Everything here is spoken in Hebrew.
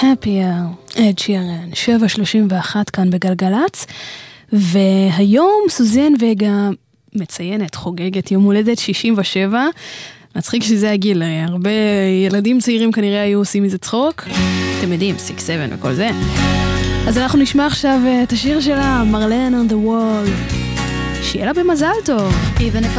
Happier, אד שירן, 7:31 כאן בגלגלץ, והיום סוזן וגה מציינת, חוגגת יום הולדת 67, מצחיק שזה הגיל, הרבה ילדים צעירים כנראה היו עושים מזה צחוק, אתם יודעים, 6-7 וכל זה. אז אנחנו נשמע עכשיו את השיר שלה, מרלן on the wall, שיהיה לה במזל טוב. Even if